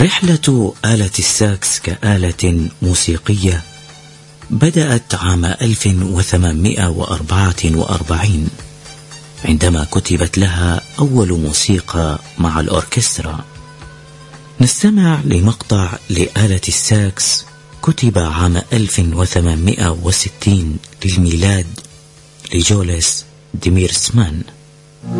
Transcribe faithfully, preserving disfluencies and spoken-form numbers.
رحلة آلة الساكس كآلة موسيقية بدأت عام ألف وثمانمائة وأربعة وأربعين عندما كتبت لها أول موسيقى مع الأوركسترا. نستمع لمقطع لآلة الساكس كتب عام ألف وثمانمائة وستين للميلاد لجوليس ديميرسمان.